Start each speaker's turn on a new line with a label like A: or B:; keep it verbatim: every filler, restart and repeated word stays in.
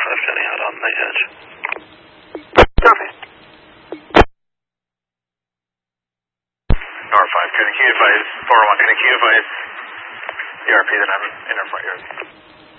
A: five getting out on the edge.
B: Copy.
A: R five, can you advise, four one, can you advise E R P that I'm in our front yard?